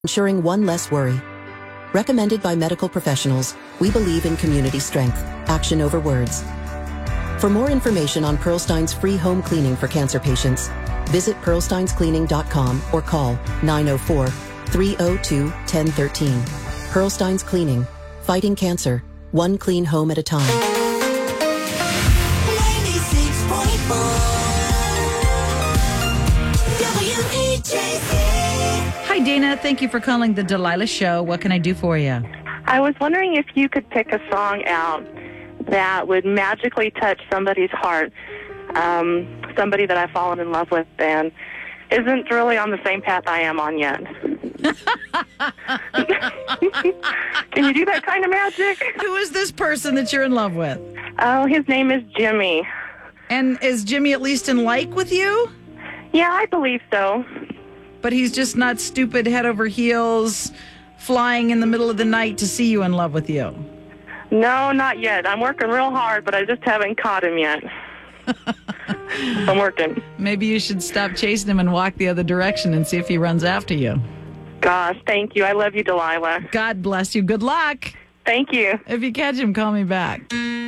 ensuring one less worry. Recommended by medical professionals, we believe in community strength, action over words. For more information on Pearlstein's free home cleaning for cancer patients, visit pearlsteinscleaning.com or call 904-302-1013. Pearlstein's Cleaning, fighting cancer, one clean home at a time. 96.4 WHJC. Hi, Dana. Thank you for calling the Delilah Show. What can I do for you? I was wondering if you could pick a song out that would magically touch somebody's heart, somebody that I've fallen in love with and isn't really on the same path I am on yet. Can you do that kind of magic? Who is this person that you're in love with? Oh, his name is Jimmy. And is Jimmy at least in like with you? Yeah, I believe so. But he's just not stupid head over heels, flying in the middle of the night to see you in love with you. No, not yet. I'm working real hard, but I just haven't caught him yet. I'm working. Maybe you should stop chasing him and walk the other direction and see if he runs after you. Gosh, thank you. I love you, Delilah. God bless you. Good luck. Thank you. If you catch him, call me back.